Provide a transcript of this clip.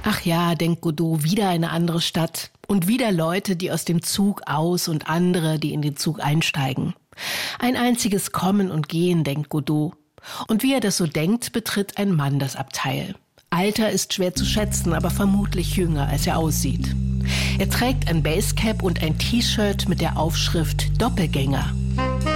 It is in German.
Ach ja, denkt Godot, wieder eine andere Stadt und wieder Leute, die aus dem Zug aus und andere, die in den Zug einsteigen. Ein einziges Kommen und Gehen, denkt Godot. Und wie er das so denkt, betritt ein Mann das Abteil. Alter ist schwer zu schätzen, aber vermutlich jünger, als er aussieht. Er trägt ein Basecap und ein T-Shirt mit der Aufschrift Doppelgänger.